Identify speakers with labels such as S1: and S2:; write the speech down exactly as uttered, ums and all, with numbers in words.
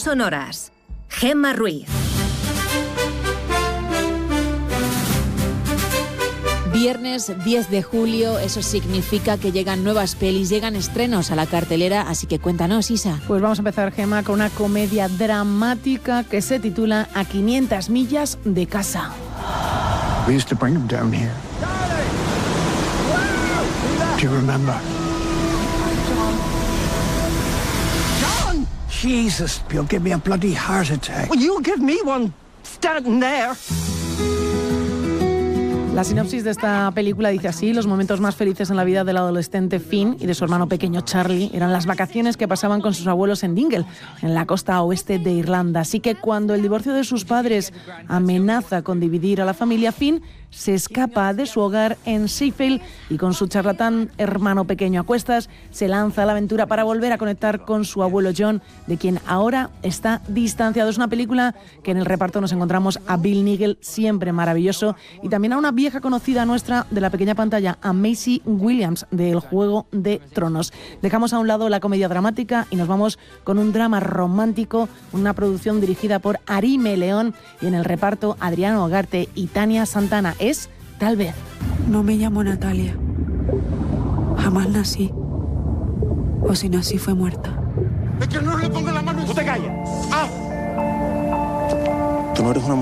S1: sonoras. Gemma Ruiz.
S2: Viernes diez de julio, eso significa que llegan nuevas pelis, llegan estrenos a la cartelera, así que cuéntanos, Isa.
S3: Pues vamos a empezar, Gemma, con una comedia dramática que se titula A quinientas millas de casa.
S4: We used to bring them down here. Do you remember?
S5: John!
S4: Jesus, you'll give me a bloody heart attack.
S5: Well, you'll give me one standing there.
S3: La sinopsis de esta película dice así: los momentos más felices en la vida del adolescente Finn y de su hermano pequeño Charlie eran las vacaciones que pasaban con sus abuelos en Dingle, en la costa oeste de Irlanda. Así que cuando el divorcio de sus padres amenaza con dividir a la familia, Finn se escapa de su hogar en Sheffield y con su charlatán hermano pequeño a cuestas se lanza a la aventura para volver a conectar con su abuelo John, de quien ahora está distanciado. Es una película que en el reparto nos encontramos a Bill Nighy, siempre maravilloso, y también a una vieja conocida nuestra de la pequeña pantalla, a Maisie Williams, del Juego de Tronos. Dejamos a un lado la comedia dramática y nos vamos con un drama romántico, una producción dirigida por Arime León, y en el reparto Adriano Ugarte y Tania Santana. Es Tal vez.
S6: No me llamo Natalia. Jamás nací. O si nací fue muerta.
S5: Es que no le ponga la mano. ¡Tú te callas! ¡Ah!
S7: Tú no eres una mujer.